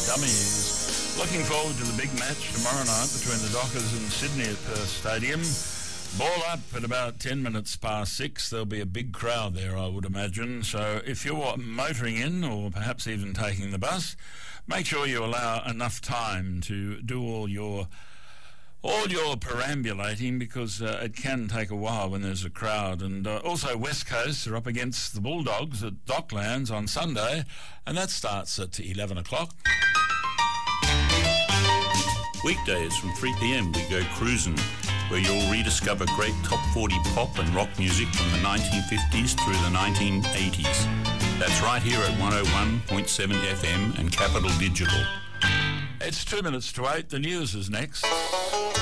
Dummies. Looking forward to the big match tomorrow night between the Dockers and Sydney at Perth Stadium. Ball up at about 10 minutes past 6. There'll be a big crowd there, I would imagine. So if you're motoring in or perhaps even taking the bus, make sure you allow enough time to do all your perambulating, because it can take a while when there's a crowd. And also West Coast are up against the Bulldogs at Docklands on Sunday, and that starts at 11 o'clock. Weekdays from 3 p.m. we go cruising, where you'll rediscover great top 40 pop and rock music from the 1950s through the 1980s. That's right here at 101.7 FM and Capital Digital. It's 2 minutes to 8. The news is next.